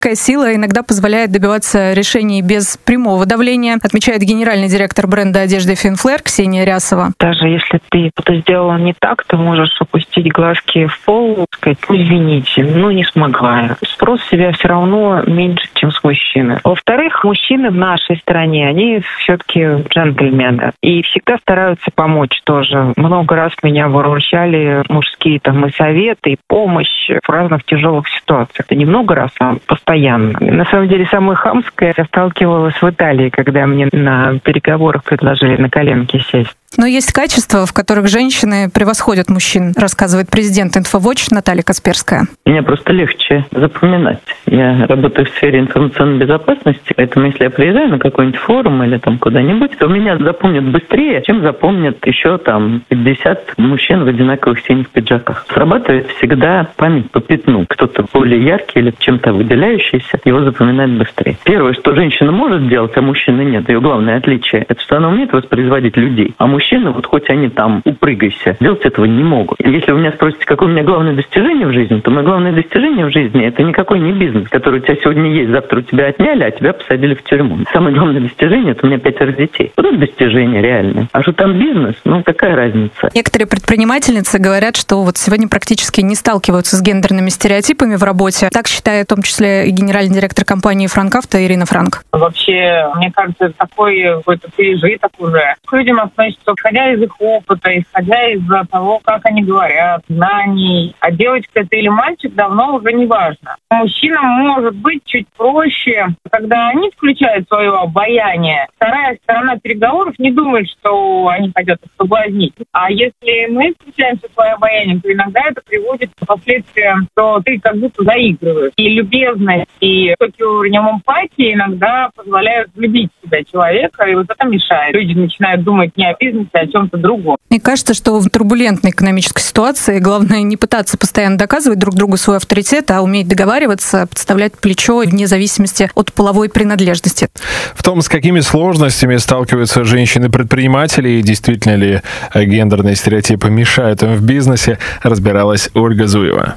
Такая сила иногда позволяет добиваться решений без прямого давления, отмечает генеральный директор бренда одежды Финфлэр Ксения Рясова. Даже если ты что-то сделала не так, ты можешь опустить глазки в пол, сказать: извините, не смогла. Спрос с себя все равно меньше, чем с мужчины. Во-вторых, мужчины в нашей стране, они все-таки джентльмены и всегда стараются помочь тоже. Много раз меня выручали мужские и советы, и помощь в разных тяжелых ситуациях. Это не много раз, а постоянно. На самом деле, самое хамское я сталкивалась в Италии, когда мне на переговорах предложили на коленке сесть. Но есть качества, в которых женщины превосходят мужчин, рассказывает президент InfoWatch Наталья Касперская. Мне просто легче запоминать. Я работаю в сфере информационной безопасности, поэтому если я приезжаю на какой-нибудь форум или куда-нибудь, то меня запомнят быстрее, чем запомнят еще 50 мужчин в одинаковых синих пиджаках. Срабатывает всегда память по пятну. Кто-то более яркий или чем-то выделяющийся, его запоминает быстрее. Первое, что женщина может делать, а мужчина нет, ее главное отличие, это что она умеет воспроизводить людей. А мужчины, хоть они упрыгайся, делать этого не могут. Если вы меня спросите, какое у меня главное достижение в жизни, то мое главное достижение в жизни — это никакой не бизнес, который у тебя сегодня есть, завтра у тебя отняли, а тебя посадили в тюрьму. Самое главное достижение — это у меня 5 детей. Вот это достижение реальное. А что там бизнес, какая разница? Некоторые предпринимательницы говорят, что сегодня практически не сталкиваются с гендерными стереотипами в работе. Так считает в том числе и генеральный директор компании «Франкавто» Ирина Франк. Вообще, мне кажется, это такой какой-то пережиток уже. К людям относятся, исходя из их опыта, исходя из того, как они говорят, знаний. А девочка это или мальчик, давно уже не важно. Мужчинам может быть чуть проще, когда они включают свое обаяние. Вторая сторона переговоров не думает, что они хотят их соблазнить. А если мы включаем свое обаяние, то иногда это приводит к последствиям, что ты как будто заигрываешь. И любезность, и высокий уровень эмпатии иногда позволяют влюбить в себя человека, и это мешает. Люди начинают думать не о бизнесе, а о чем-то другом. Мне кажется, что в турбулентной экономической ситуации главное не пытаться постоянно доказывать друг другу свой авторитет, а уметь договариваться, подставлять плечо вне зависимости от половой принадлежности. В том, с какими сложностями сталкиваются женщины-предприниматели и действительно ли гендерные стереотипы мешают им в бизнесе, разбиралась Ольга Зуева.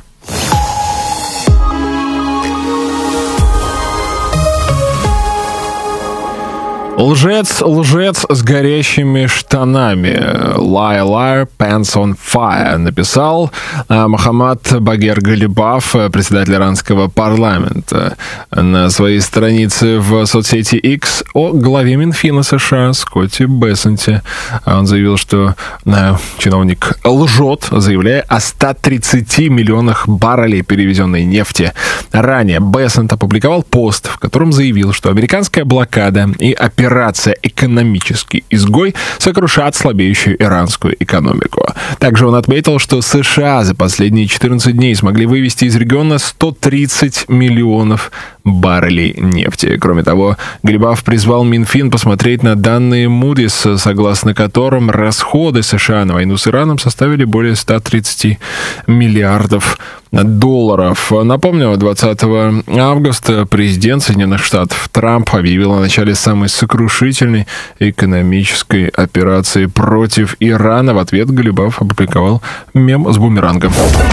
Лжец с горящими штанами. Liar, liar, pants on fire. Написал Мохаммад Багер Галибаф, председатель иранского парламента, на своей странице в соцсети X о главе Минфина США Скотти Бессенте. Он заявил, что чиновник лжет, заявляя о 130 миллионах баррелей перевезенной нефти. Ранее Бессент опубликовал пост, в котором заявил, что американская блокада и операция «Экономический изгой» сокрушат слабеющую иранскую экономику. Также он отметил, что США за последние 14 дней смогли вывести из региона 130 миллионов баррелей нефти. Кроме того, Галибаф призвал Минфин посмотреть на данные Moody's, согласно которым расходы США на войну с Ираном составили более 130 миллиардов долларов. Напомню, 20 августа президент Соединенных Штатов Трамп объявил о начале самой сокрушительной экономической операции против Ирана. В ответ Галибаф опубликовал мем с бумерангом.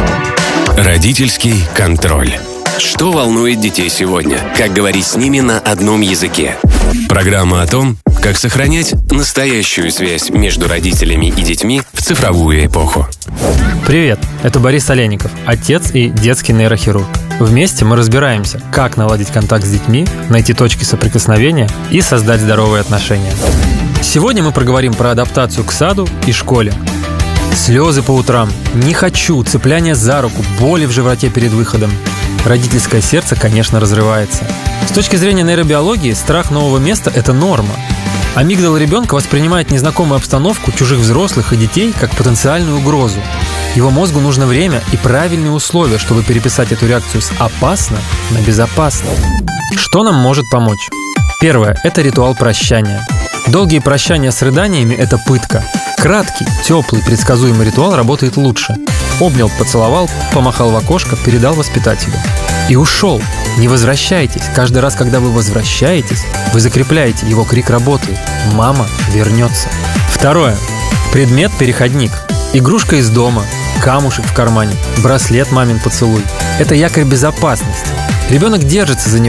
Родительский контроль. Что волнует детей сегодня? Как говорить с ними на одном языке? Программа о том, как сохранять настоящую связь между родителями и детьми в цифровую эпоху. Привет, это Борис Олейников, отец и детский нейрохирург. Вместе мы разбираемся, как наладить контакт с детьми, найти точки соприкосновения и создать здоровые отношения. Сегодня мы проговорим про адаптацию к саду и школе. Слезы по утрам, не хочу, цепляние за руку, боли в животе перед выходом. Родительское сердце, конечно, разрывается. С точки зрения нейробиологии, страх нового места – это норма. Амигдала ребенка воспринимает незнакомую обстановку, чужих взрослых и детей как потенциальную угрозу. Его мозгу нужно время и правильные условия, чтобы переписать эту реакцию с «опасно» на «безопасно». Что нам может помочь? Первое – это ритуал прощания. Долгие прощания с рыданиями – это пытка. Краткий, теплый, предсказуемый ритуал работает лучше. Обнял, поцеловал, помахал в окошко, передал воспитателю. И ушел. Не возвращайтесь. Каждый раз, когда вы возвращаетесь, вы закрепляете, его крик работает. Мама вернется. Второе. Предмет-переходник. Игрушка из дома, камушек в кармане, браслет мамин поцелуй. Это якорь безопасности. Ребенок держится за него,